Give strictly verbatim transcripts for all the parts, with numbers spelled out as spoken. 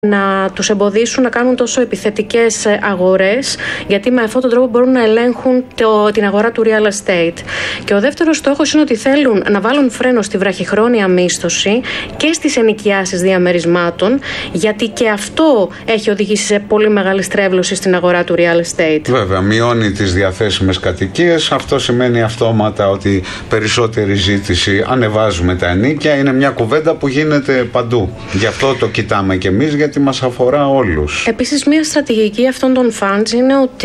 να τους εμποδίσουν να κάνουν τόσο επιθετικές αγορές, γιατί με αυτόν τον τρόπο μπορούν να ελέγχουν το, την αγορά του real estate. Και ο δεύτερος στόχος είναι ότι θέλουν να βάλουν φρένο στη βραχυχρόνια μίσθωση και στις ενοικιάσεις διαμερισμάτων, γιατί και αυτό έχει οδηγήσει σε πολύ μεγάλη στρέβλωση στην αγορά του real estate. Βέβαια, μειώνει τις διαθέσιμες κατοικίες. Αυτό σημαίνει αυτόματα ότι περισσότερη ζήτηση, ανεβάζουμε τα ενοίκια. Είναι μια κουβέντα που γίνεται παντού. Γι' αυτό το κοιτάμε κι εμείς, γιατί μας αφορά όλους. Επίσης, μια στρατηγική αυτών των funds είναι ότι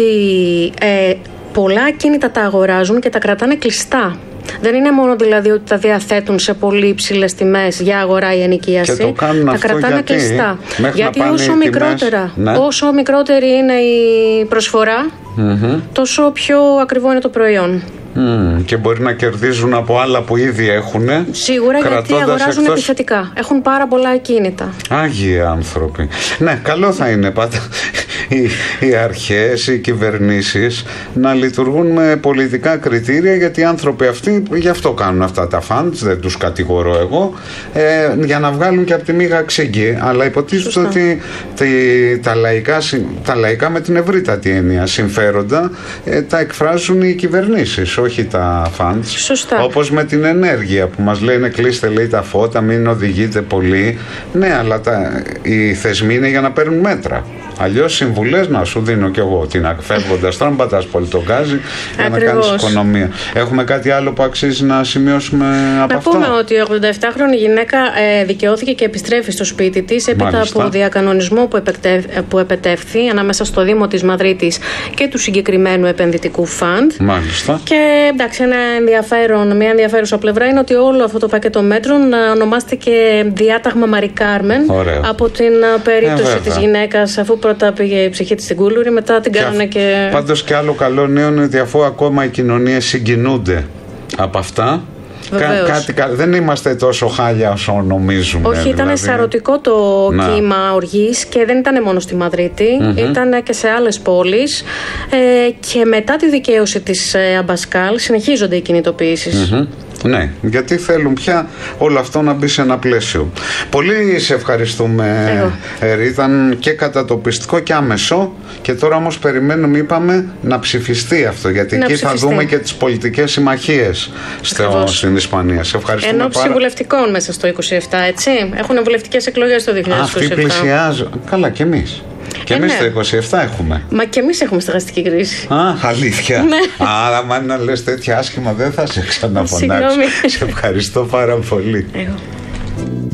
ε, πολλά ακίνητα τα αγοράζουν και τα κρατάνε κλειστά. Δεν είναι μόνο δηλαδή ότι τα διαθέτουν σε πολύ υψηλές τιμές για αγορά ή ενοικίαση. Και το κάνουν τα αυτό κρατάνε γιατί, κλειστά. Γιατί όσο, τιμές, μικρότερα, ναι. όσο μικρότερη είναι η προσφορά, mm-hmm. τόσο πιο ακριβό είναι το προϊόν. Mm, και μπορεί να κερδίζουν από άλλα που ήδη έχουν. Σίγουρα, γιατί αγοράζουν εκτός... επιθετικά. Έχουν πάρα πολλά ακίνητα. Άγιοι άνθρωποι. Ναι, καλό θα είναι πάντα οι, οι αρχές, οι κυβερνήσεις να λειτουργούν με πολιτικά κριτήρια, γιατί οι άνθρωποι αυτοί γι' αυτό κάνουν αυτά τα funds, δεν τους κατηγορώ εγώ, ε, για να βγάλουν και από τη μήγα ξύγκη. Αλλά υποτίθεται ότι τη, τα, λαϊκά, τα λαϊκά με την ευρύτατη έννοια συμφέροντα ε, τα εκφράζουν οι κυβερνήσεις, όχι τα funds. Σωστά. Όπως με την ενέργεια που μας λένε κλείστε, λέει, τα φώτα, μην οδηγείτε πολύ. Ναι, αλλά τα, οι θεσμοί είναι για να παίρνουν μέτρα. Αλλιώς συμβουλές να σου δίνω κι εγώ, την φεύγοντας τώρα, πατάς πολύ τον γκάζι για να κάνεις οικονομία. Έχουμε κάτι άλλο που αξίζει να σημειώσουμε από να αυτό? Να πούμε ότι η ογδονταεφτάχρονη γυναίκα ε, δικαιώθηκε και επιστρέφει στο σπίτι της έπειτα Μάλιστα. από διακανονισμό που, επετεύ, που επετεύθη ανάμεσα στο Δήμο της Μαδρίτης και του συγκεκριμένου επενδυτικού φαντ. Μάλιστα. Και εντάξει, ένα ενδιαφέρον, μια ενδιαφέρουσα πλευρά είναι ότι όλο αυτό το πακέτο μέτρων ονομάστηκε διάταγμα Μαρι Κάρμεν από την περίπτωση ε, της γυναίκας, αφού πρώτα πήγε η ψυχή της στην Κούλουρη, μετά την κάνανε και... Πάντως και άλλο καλό νέο είναι ότι αφού ακόμα οι κοινωνίες συγκινούνται από αυτά, Κα, κάτι, δεν είμαστε τόσο χάλια όσο νομίζουμε. Όχι, ήταν δηλαδή σαρωτικό το να. κύμα οργής και δεν ήταν μόνο στη Μαδρίτη, mm-hmm. ήταν και σε άλλες πόλεις ε, και μετά τη δικαίωση της ε, Αμπασκάλ συνεχίζονται οι κινητοποιήσεις. Mm-hmm. Ναι, γιατί θέλουν πια όλο αυτό να μπει σε ένα πλαίσιο. Πολύ σε ευχαριστούμε, Ερή. Ήταν και κατατοπιστικό και άμεσο. Και τώρα όμως περιμένουμε, είπαμε, να ψηφιστεί αυτό. Γιατί να εκεί ψηφιστεί. Θα δούμε και τις πολιτικές συμμαχίες στο, στην Ισπανία. Σε ευχαριστούμε. Εν ώψη βουλευτικών μέσα στο είκοσι επτά, έτσι. Έχουν βουλευτικές εκλογές το δύο χιλιάδες είκοσι επτά. Αυτοί πλησιάζουν. Καλά, και εμείς. Και ε, εμείς ναι. το είκοσι επτά έχουμε. Μα και εμείς έχουμε στεγαστική κρίση. Α, αλήθεια. Ναι. Άρα, άμα να λες τέτοια άσχημα, δεν θα σε ξαναφωνάξω. Σε ευχαριστώ πάρα πολύ. Εγώ.